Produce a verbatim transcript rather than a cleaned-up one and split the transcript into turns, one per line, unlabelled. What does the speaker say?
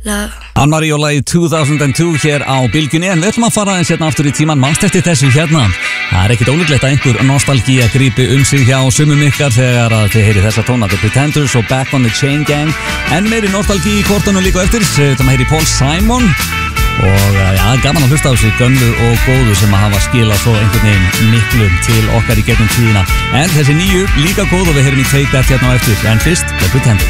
love.
Ann-Marie og lagi two thousand two hér á Bylgjunni, en við ætlum að fara aðeins hérna aftur í tíman. Manst eftir þessu hérna. Það er ekkit ólíklegt að einhver nostalgía grípi um sig hjá sumum ykkar þegar að þið heyri þessa tóna, The Pretenders og Back on the Chain Gang. En meiri nostalgí í kortunum líka eftir, þetta maður heyri Paul Simon. Og ja, gaman að hlusta á þessi gömlu og góðu sem að hafa skilað svo einhvern veginn miklu til okkar í gegnum tíðina. En þessi nýju líka góð og við heyrum í Take That hérna á eftir. En fyrst, The Pretenders.